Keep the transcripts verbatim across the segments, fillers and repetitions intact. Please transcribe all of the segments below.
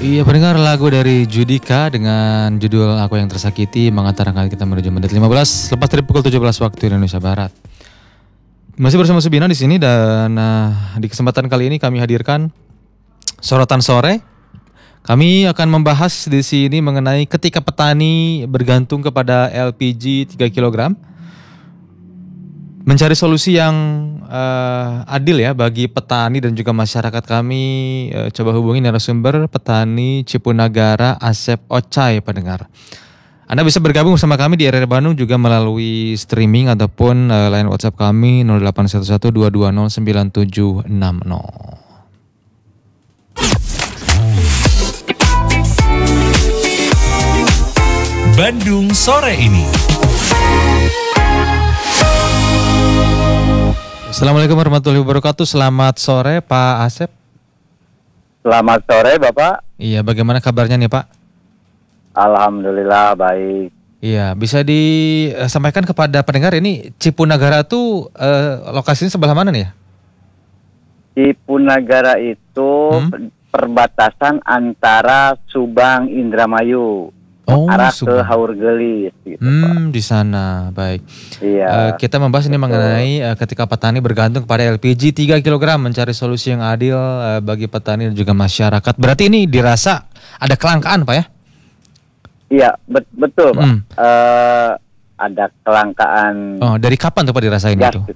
Iya, pendengar lagu dari Judika dengan judul Aku Yang Tersakiti mengantarkan kita menuju menit lima belas lepas dari pukul tujuh belas waktu Indonesia Barat. Masih bersama Subina di sini dan uh, di kesempatan kali ini kami hadirkan sorotan sore. Kami akan membahas di sini mengenai ketika petani bergantung kepada L P G tiga kilogram. Mencari solusi yang uh, adil ya bagi petani dan juga masyarakat kami. Uh, coba hubungi narasumber petani Cipunagara Asep Ocai, pendengar. Anda bisa bergabung bersama kami di R R Bandung juga melalui streaming ataupun uh, line WhatsApp kami nol delapan satu satu dua dua nol sembilan tujuh enam nol. Bandung sore ini. Assalamualaikum warahmatullahi wabarakatuh. Selamat sore Pak Asep. Selamat sore Bapak. Iya, bagaimana kabarnya nih Pak? Alhamdulillah baik. Iya, bisa disampaikan kepada pendengar ini Cipunagara tuh eh, lokasinya sebelah mana nih ya? Cipunagara itu Hmm? perbatasan antara Subang Indramayu Oh, arah Subang. ke Haurgelis gitu, Pak. Hmm, di sana, baik. Iya. Eh, kita membahas ini betul. mengenai eh, ketika petani bergantung pada L P G tiga kilogram mencari solusi yang adil eh, bagi petani dan juga masyarakat. Berarti ini dirasa ada kelangkaan Pak ya? Iya, bet- betul Pak. Hmm. Eh, ada kelangkaan Oh, dari kapan tuh Pak dirasain gas. itu?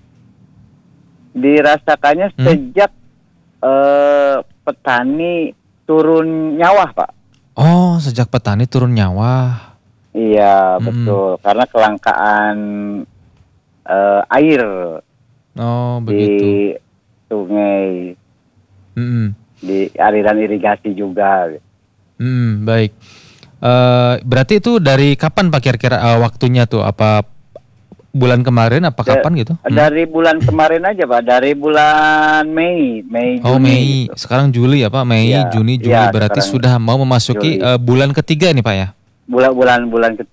Dirasakannya Hmm? sejak eh, petani turun nyawa Pak. Oh, sejak petani turun nyawa. Iya, Hmm. betul. Karena kelangkaan eh, air Oh, di begitu. sungai, Hmm, di aliran irigasi juga. hmm, baik. Eh, berarti itu dari kapan Pak kira-kira eh, waktunya tuh? Apa bulan kemarin? Apa Da- kapan gitu? Hmm? Dari bulan kemarin aja Pak, dari bulan Mei, Mei Oh, Juni Mei. gitu. Sekarang Juli ya Pak? Mei, Iya, Juni, Juli. iya, Berarti sekarang sudah mau memasuki Juli. eh, bulan ketiga nih Pak ya? Bulan-bulan bulan ketiga.